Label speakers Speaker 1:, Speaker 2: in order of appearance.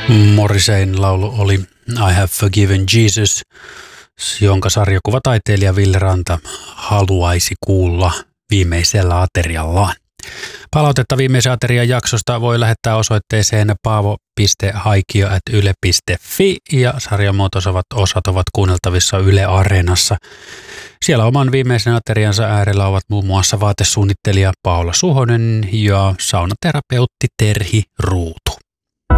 Speaker 1: Morriseyn laulu oli I Have Forgiven Jesus, jonka sarjakuvataiteilija Ville Ranta haluaisi kuulla viimeisellä ateriallaan. Palautetta viimeisen aterian jaksosta voi lähettää osoitteeseen paavo.haikio@yle.fi ja sarjamuotoiset osat ovat kuunneltavissa Yle Areenassa. Siellä oman viimeisen ateriansa äärellä ovat muun muassa vaatesuunnittelija Paula Suhonen ja saunaterapeutti Terhi Ruutu.